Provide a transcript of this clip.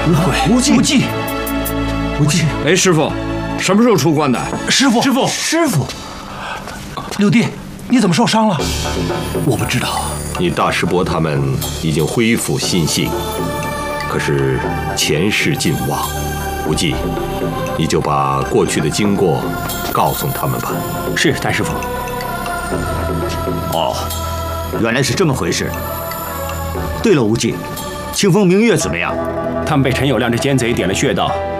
无忌， 哎，师傅，什么时候出关的？ 师傅，六弟，你怎么受伤了？ 我不知道。 你大师伯他们已经恢复心性，可是前世尽忘。无忌，你就把过去的经过告诉他们吧。 是，大师傅。哦，原来是这么回事。对了，无忌，清风明月怎么样？ 他们被陈友谅这奸贼点了穴道，